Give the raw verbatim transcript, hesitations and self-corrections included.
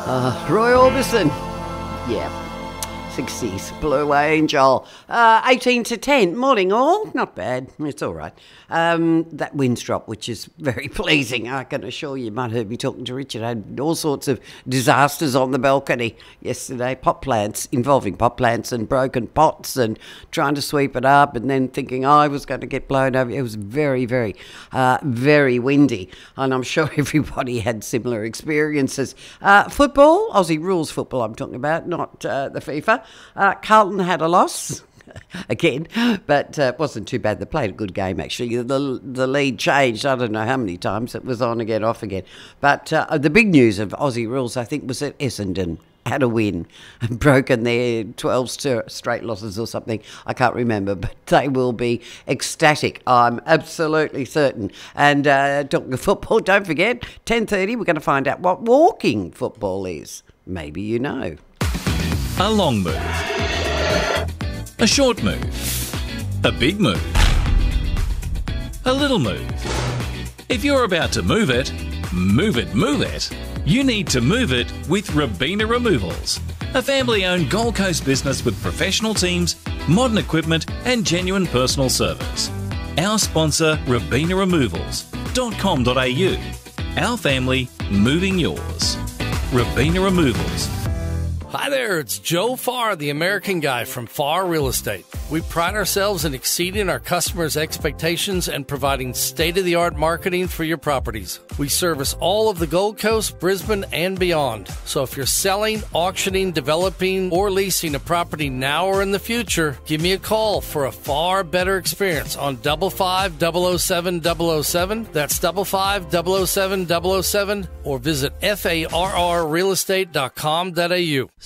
Uh, Roy Orbison. Yeah. sixties. Blue Angel. Uh, eighteen to ten. Morning all. Not bad. It's all right. Um, that wind's drop, which is very pleasing. I can assure you, you might have heard me talking to Richard. I had all sorts of disasters on the balcony yesterday. Pot plants, involving pot plants and broken pots and trying to sweep it up and then thinking I was going to get blown over. It was very, very, uh, very windy. And I'm sure everybody had similar experiences. Uh, football, Aussie rules football I'm talking about, not uh, the FIFA. Uh, Carlton had a loss again, but uh, it wasn't too bad. They played a good game, actually. The the lead changed, I don't know how many times. It was on again, off again. But uh, the big news of Aussie rules, I think, was that Essendon had a win and broken their twelve straight losses or something. I can't remember, but they will be ecstatic. I'm absolutely certain. And uh, talking of football, don't forget, ten thirty, we're going to find out what walking football is. Maybe you know. A long move. A short move. A big move. A little move. If you're about to move it, move it, move it, you need to move it with Robina Removals, a family-owned Gold Coast business with professional teams, modern equipment and genuine personal service. Our sponsor, robina removals dot com dot a u. Our family, moving yours. Robina Removals. Hi there, it's Joe Farr, the American Guy from Farr Real Estate. We pride ourselves in exceeding our customers' expectations and providing state-of-the-art marketing for your properties. We service all of the Gold Coast, Brisbane, and beyond. So if you're selling, auctioning, developing, or leasing a property now or in the future, give me a call for a far better experience on five five double oh seven double oh seven. That's five five double oh seven double oh seven, or visit farr real estate dot com dot a u.